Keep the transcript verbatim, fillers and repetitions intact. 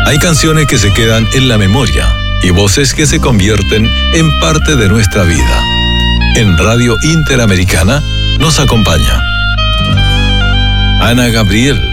Hay canciones que se quedan en la memoria y voces que se convierten en parte de nuestra vida. En Radio Interamericana nos acompaña Ana Gabriel.